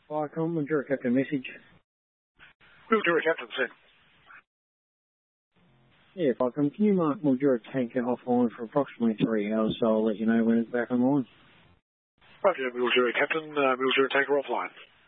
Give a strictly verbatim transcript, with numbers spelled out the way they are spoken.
Falcon, Mildura Captain message. Mildura Captain, send. Yeah, Falcon, can you mark Mildura tanker offline for approximately three hours so I'll let you know when it's back online? Roger, Mildura Captain, uh, Mildura tanker offline.